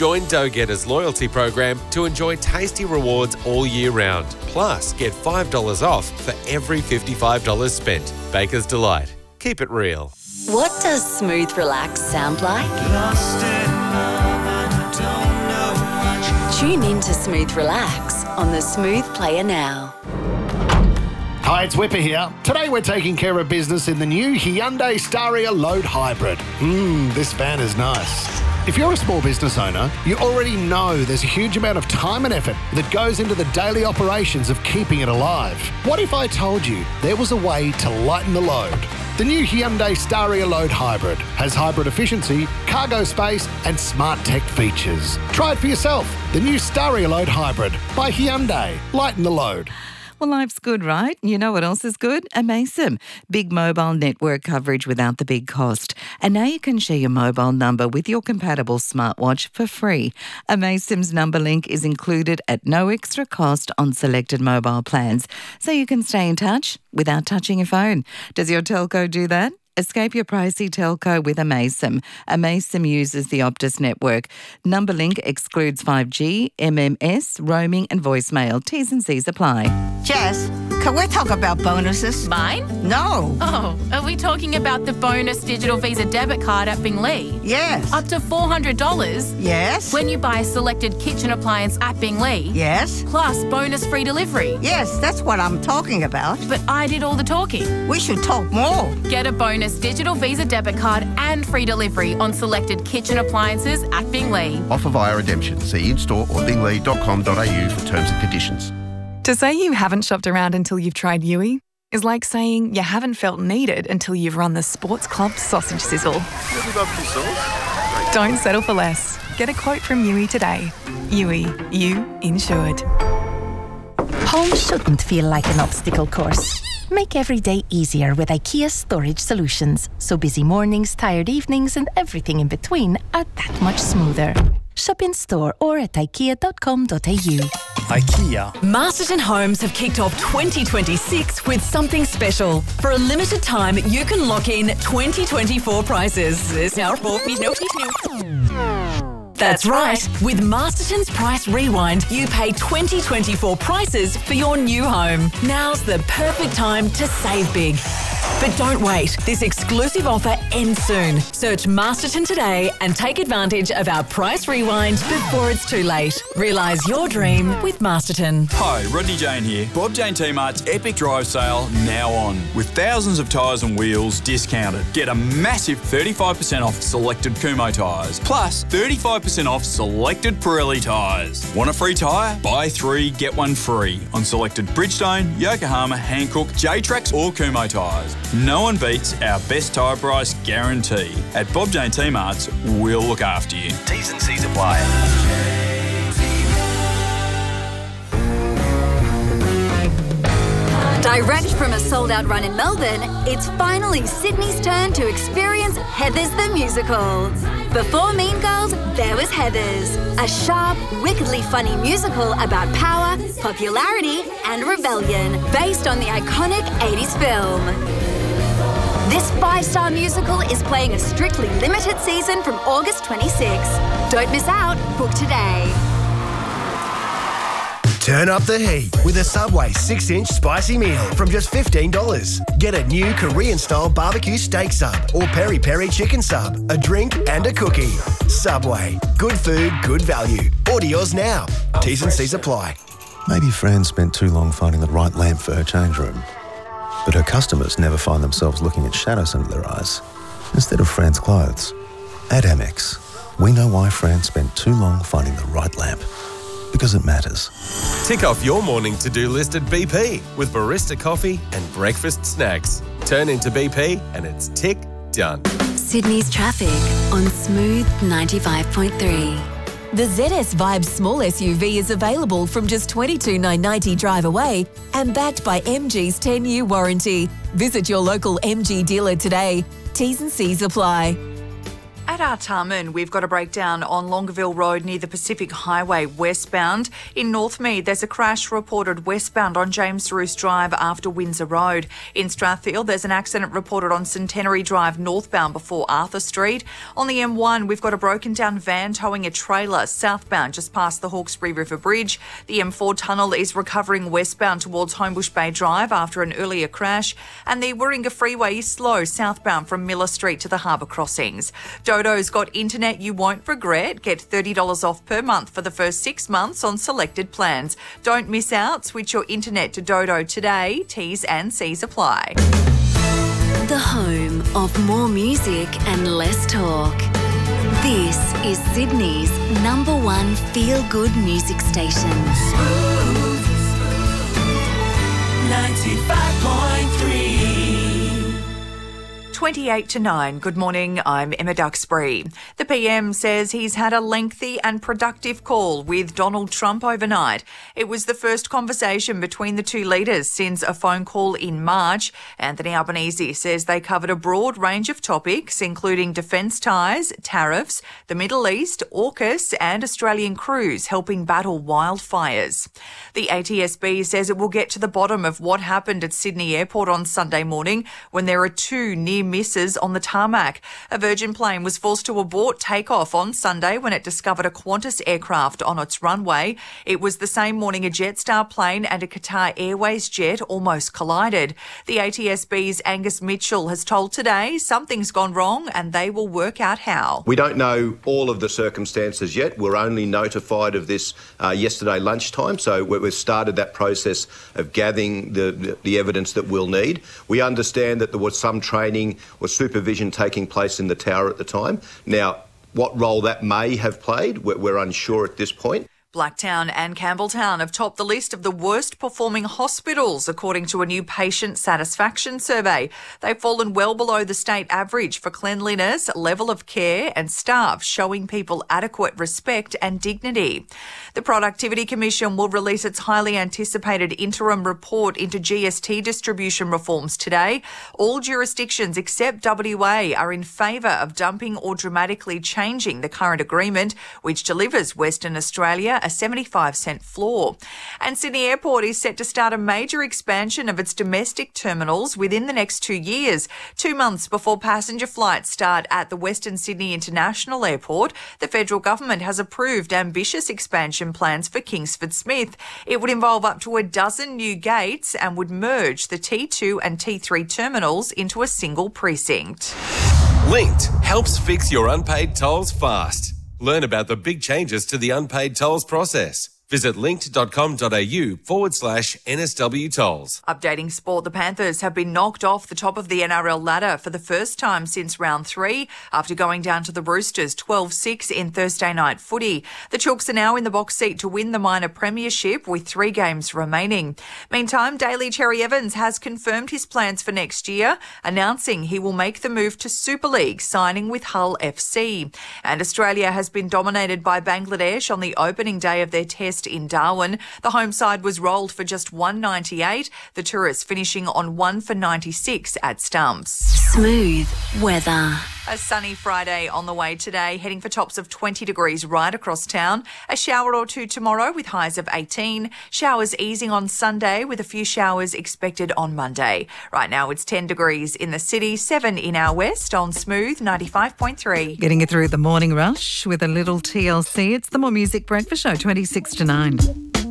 Join Dough Getter's loyalty program to enjoy tasty rewards all year round. Plus, get $5 off for every $55 spent. Baker's Delight. Keep it real. What does smooth relax sound like? Tune in to Smooth Relax on the Smooth Player now. Hi, it's Whipper here. Today we're taking care of business in the new Hyundai Staria Load Hybrid. This van is nice. If you're a small business owner, you already know there's a huge amount of time and effort that goes into the daily operations of keeping it alive. What if I told you there was a way to lighten the load? The new Hyundai Staria Load Hybrid has hybrid efficiency, cargo space and smart tech features. Try it for yourself. The new Staria Load Hybrid by Hyundai. Lighten the load. Well, life's good, right? You know what else is good? Amaysim. Big mobile network coverage without the big cost. And now you can share your mobile number with your compatible smartwatch for free. Amaysim's number link is included at no extra cost on selected mobile plans, so you can stay in touch without touching your phone. Does your telco do that? Escape your pricey telco with Amaysim. Amaysim uses the Optus network. Numberlink excludes 5G, MMS, roaming and voicemail. T's and C's apply. Jess, can we talk about bonuses? Mine? No. Oh, are we talking about the bonus digital Visa debit card at Binglee? Yes. Up to $400? Yes. When you buy a selected kitchen appliance at Binglee? Yes. Plus bonus free delivery? Yes, that's what I'm talking about. But I did all the talking. We should talk more. Get a bonus digital Visa debit card and free delivery on selected kitchen appliances at Binglee. Offer via redemption. See in-store or binglee.com.au for terms and conditions. To say you haven't shopped around until you've tried Yui is like saying you haven't felt needed until you've run the Sports Club sausage sizzle. Don't settle for less. Get a quote from Yui today. Yui, you insured. Home shouldn't feel like an obstacle course. Make every day easier with IKEA Storage Solutions, so busy mornings, tired evenings and everything in between are that much smoother. Shop in store or at ikea.com.au. IKEA. Masterton Homes have kicked off 2026 with something special. For a limited time, you can lock in 2024 prices. That's right. With Masterton's Price Rewind, you pay 2024 prices for your new home. Now's the perfect time to save big. But don't wait. This exclusive offer ends soon. Search Masterton today and take advantage of our Price Rewind before it's too late. Realise your dream with Masterton. Hi, Rodney Jane here. Bob Jane T-Mart's Epic Drive Sale now on. With thousands of tyres and wheels discounted. Get a massive 35% off selected Kumho tyres. Plus 35% off selected Pirelli tyres. Want a free tyre? Buy 3, get 1 free on selected Bridgestone, Yokohama, Hankook, J-Trax or Kumho tyres. No one beats our best tyre price guarantee. At Bob Jane T-Mart's, we'll look after you. T's and C's apply. Direct from a sold-out run in Melbourne, it's finally Sydney's turn to experience Heathers the Musical. Before Mean Girls, there was Heathers, a sharp, wickedly funny musical about power, popularity and rebellion, based on the iconic 80s film. This 5-star musical is playing a strictly limited season from August 26. Don't miss out. Book today. Turn up the heat with a Subway 6-inch spicy meal from just $15. Get a new Korean-style barbecue steak sub or peri-peri chicken sub, a drink and a cookie. Subway. Good food, good value. Order yours now. T's and C's apply. Maybe Fran spent too long finding the right lamp for her change room. But her customers never find themselves looking at shadows under their eyes instead of Fran's clothes. At Amex, we know why Fran spent too long finding the right lamp. Because it matters. Tick off your morning to-do list at BP with barista coffee and breakfast snacks. Turn into BP and it's tick done. Sydney's traffic on Smooth 95.3. The ZS Vibe small SUV is available from just $22,990 drive away and backed by MG's 10-year warranty. Visit your local MG dealer today. T's and C's apply. At Artarmon, we've got a breakdown on Longueville Road near the Pacific Highway westbound. In Northmead, there's a crash reported westbound on James Roos Drive after Windsor Road. In Strathfield, there's an accident reported on Centenary Drive northbound before Arthur Street. On the M1, we've got a broken down van towing a trailer southbound just past the Hawkesbury River Bridge. The M4 tunnel is recovering westbound towards Homebush Bay Drive after an earlier crash. And the Warringah Freeway is slow southbound from Miller Street to the Harbour Crossings. Dodo's got internet you won't regret. Get $30 off per month for the first 6 months on selected plans. Don't miss out. Switch your internet to Dodo today. T's and C's apply. The home of more music and less talk. This is Sydney's #1 feel-good music station. 95.3. 28 to 9. Good morning, I'm Emma Duxbury. The PM says he's had a lengthy and productive call with Donald Trump overnight. It was the first conversation between the two leaders since a phone call in March. Anthony Albanese says they covered a broad range of topics, including defence ties, tariffs, the Middle East, AUKUS and Australian crews helping battle wildfires. The ATSB says it will get to the bottom of what happened at Sydney Airport on Sunday morning when there are two near misses on the tarmac. A Virgin plane was forced to abort takeoff on Sunday when it discovered a Qantas aircraft on its runway. It was the same morning a Jetstar plane and a Qatar Airways jet almost collided. The ATSB's Angus Mitchell has told Today something's gone wrong and they will work out how. We don't know all of the circumstances yet. We're only notified of this yesterday lunchtime, so we've started that process of gathering the evidence that we'll need. We understand that there was some training or supervision taking place in the tower at the time. Now, what role that may have played, we're unsure at this point. Blacktown and Campbelltown have topped the list of the worst performing hospitals according to a new patient satisfaction survey. They've fallen well below the state average for cleanliness, level of care and staff showing people adequate respect and dignity. The Productivity Commission will release its highly anticipated interim report into GST distribution reforms today. All jurisdictions except WA are in favour of dumping or dramatically changing the current agreement, which delivers Western Australia a 75-cent floor. And Sydney Airport is set to start a major expansion of its domestic terminals within the next 2 years. 2 months before passenger flights start at the Western Sydney International Airport, the federal government has approved ambitious expansion plans for Kingsford Smith. It would involve up to a dozen new gates and would merge the T2 and T3 terminals into a single precinct. Linked helps fix your unpaid tolls fast. Learn about the big changes to the unpaid tolls process. Visit linked.com.au/NSW tolls. Updating sport, the Panthers have been knocked off the top of the NRL ladder for the first time since round 3 after going down to the Roosters 12-6 in Thursday night footy. The Chooks are now in the box seat to win the minor premiership with 3 games remaining. Meantime, Daly Cherry Evans has confirmed his plans for next year, announcing he will make the move to Super League, signing with Hull FC. And Australia has been dominated by Bangladesh on the opening day of their test in Darwin. The home side was rolled for just 198, the tourists finishing on 1 for 96 at stumps. Smooth weather. A sunny Friday on the way today, heading for tops of 20 degrees right across town. A shower or two tomorrow with highs of 18. Showers easing on Sunday with a few showers expected on Monday. Right now it's 10 degrees in the city, 7 in our west on Smooth 95.3. Getting you through the morning rush with a little TLC. It's the More Music Breakfast Show, 26 to 9.